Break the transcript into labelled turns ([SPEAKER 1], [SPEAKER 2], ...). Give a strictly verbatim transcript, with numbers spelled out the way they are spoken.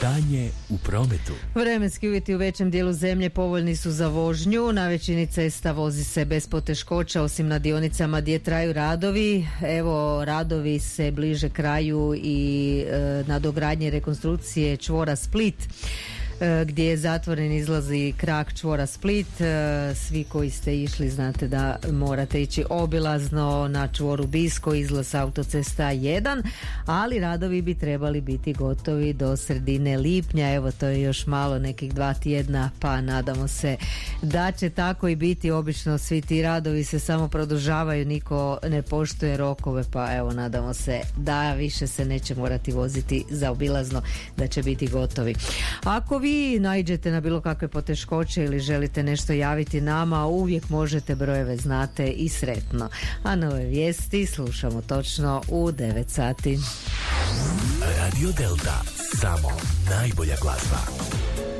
[SPEAKER 1] Stanje u prometu.
[SPEAKER 2] Vremenski uvjeti u većem dijelu zemlje povoljni su za vožnju. Na većini cesta vozi se bez poteškoća, osim na dionicama gdje traju radovi. Evo, radovi se bliže kraju i e, nadogradnje rekonstrukcije čvora Split, gdje je zatvoren izlazi krak čvora Split. Svi koji ste išli znate da morate ići obilazno na čvoru Bisko, izlaz autocesta jedan, ali radovi bi trebali biti gotovi do sredine lipnja. Evo, to je još malo, nekih dva tjedna, pa nadamo se da će tako i biti. Obično svi ti radovi se samo produžavaju, niko ne poštuje rokove, pa evo, nadamo se da više se neće morati voziti zaobilazno, da će biti gotovi. Ako vi vi naiđete na bilo kakve poteškoće ili želite nešto javiti nama, uvijek možete, brojeve znate i sretno. A nove vijesti slušamo točno u devet sati.
[SPEAKER 1] Radio Delta, samo najbolja glazba.